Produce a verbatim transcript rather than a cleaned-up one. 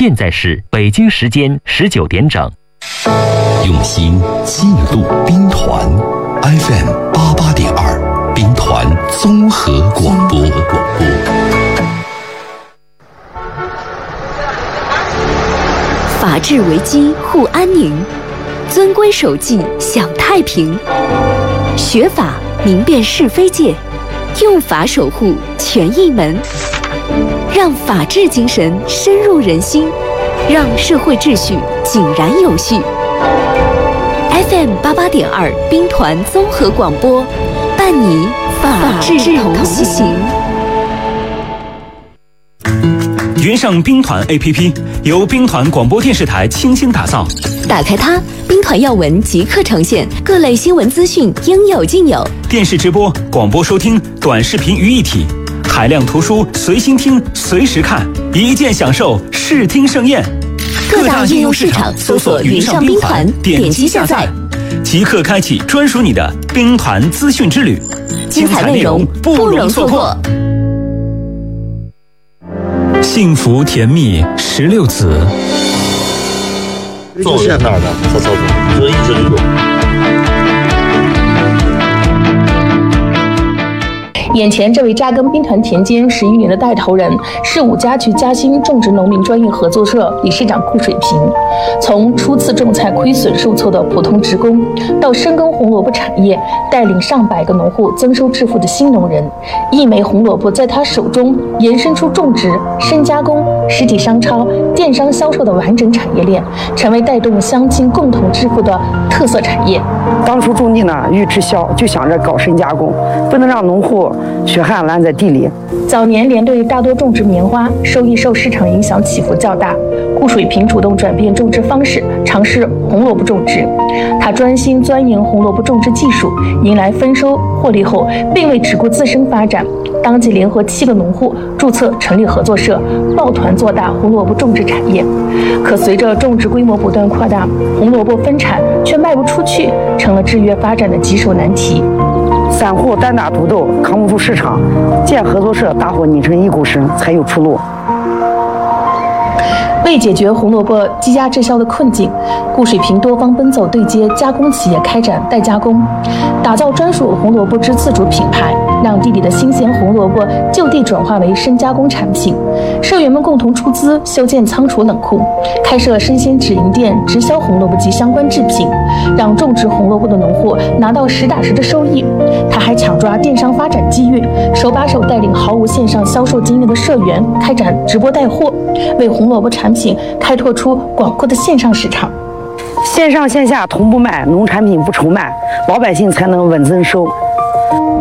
现在是北京时间十九点整。 用心记录兵团 F M 八八点二，兵团综合广播。 法治为基护安宁，遵规守纪享太平。学法明辨是非界，用法守护权益门，让法治精神深入人心，让社会秩序井然有序。F M 八八点二兵团综合广播，伴你法治同行。 云上兵团 A P P 由兵团广播电视台倾心打造， 打开它，兵团要闻即刻呈现，各类新闻资讯应有尽有。 电视直播、广播收听、短视频于一体，海量图书随心听、随时看，一键享受视听盛宴。 各大应用市场搜索“云上兵团”，点击下载， 即刻开启专属你的兵团资讯之旅， 精彩内容不容错过。 幸福甜蜜十六子， 就线那儿的，曹操总，就一直流动。 眼前这位扎根兵团田间十一年的带头人是五家区嘉兴种植农民专业合作社理事长顾水平。从初次种菜亏损受挫的普通职工，到深耕红萝卜产业，带领上百个农户增收致富的新农人，一枚红萝卜在他手中延伸出种植、深加工、实体商超、电商销售的完整产业链，成为带动乡亲共同致富的特色产业。 当初种地呢，欲滞销，就想着搞深加工，不能让农户血汗烂在地里。 早年连队大多种植棉花，收益受市场影响起伏较大。顾水平主动转变种植方式，尝试红萝卜种植。他专心钻研红萝卜种植技术，迎来丰收获利后，并未只顾自身发展，当即联合七个农户注册成立合作社，抱团做大红萝卜种植产业。可随着种植规模不断扩大，红萝卜分产却卖不出去，成了制约发展的棘手难题。 散户单打独斗，扛不住市场，建合作社，大伙拧成一股绳，才有出路。 为解决红萝卜积压滞销的困境，顾水平多方奔走对接加工企业，开展代加工，打造专属红萝卜之自主品牌，让地里的新鲜红萝卜就地转化为深加工产品。社员们共同出资修建仓储冷库，开设生鲜直营店，直销红萝卜及相关制品，让种植红萝卜的农户拿到实打实的收益。他还抢抓电商发展机遇，手把手带领毫无线上销售经验的社员开展直播带货，为红萝卜产品开拓出广阔的线上市场。 线上线下同步卖，农产品不愁卖，老百姓才能稳增收，